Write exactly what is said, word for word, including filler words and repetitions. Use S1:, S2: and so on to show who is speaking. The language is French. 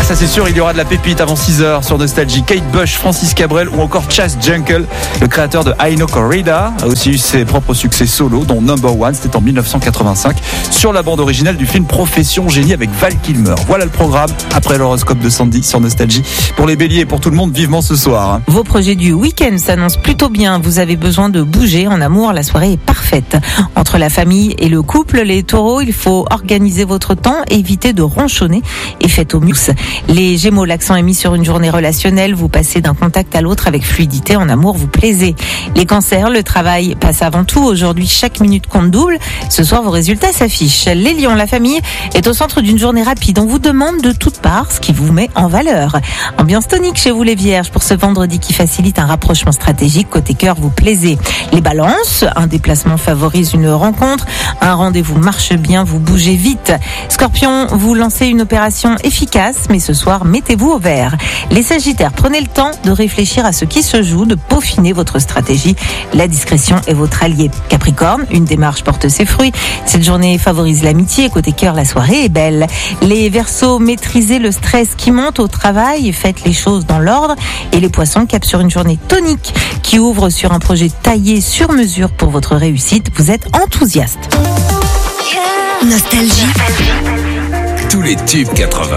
S1: ça c'est sûr, il y aura de la pépite avant six heures sur Nostalgie. Kate Bush, Francis Cabrel ou encore Chas Jankel. Le créateur de I Know Corrida a aussi eu ses propres succès solo, dont Number One, c'était en dix-neuf cent quatre-vingt-cinq, sur la bande originale du film Profession Génie avec Val Kilmer. Voilà le programme après l'horoscope de Sandy sur Nostalgie. Pour les béliers et pour tout le monde, vivement ce soir.
S2: Vos projets du week-end s'annoncent plutôt bien. Vous avez besoin de bouger. En amour, la soirée est parfaite. Entre la famille et le couple, les taureaux, il faut organiser votre temps, évitez de ronchonner et faites au mieux. Les gémeaux, l'accent est mis sur une journée relationnelle. Vous passez d'un contact à l'autre avec fluidité. En amour, vous plaisez. Les cancers, le travail passe avant tout. Aujourd'hui, chaque minute compte double. Ce soir, vos résultats s'affichent. Les lions, la famille est au centre d'une journée rapide. On vous demande de toutes parts ce qui vous met en valeur. Ambiance tonique chez vous les vierges pour ce vendredi qui facilite un rapprochement stratégique. Côté cœur, vous plaisez. Les balances, un déplacement favorise une rencontre. Un rendez-vous marche bien, vous bougez vite. Scorpion, vous lancez une opération efficace, mais ce soir, mettez-vous au vert. Les sagittaires, prenez le temps de réfléchir à ce qui se joue, de peaufiner votre stratégie. La discrétion est votre allié. Capricorne, une démarche porte ses fruits. Cette journée favorise l'amitié. Côté cœur, la soirée est belle. Les Verseaux, maîtrisez le stress qui monte au travail et faites les choses dans l'ordre. Et les Poissons, cap sur une journée tonique qui ouvre sur un projet taillé sur mesure pour votre réussite. Vous êtes enthousiaste.
S3: Nostalgie. Tous les tubes quatre-vingts.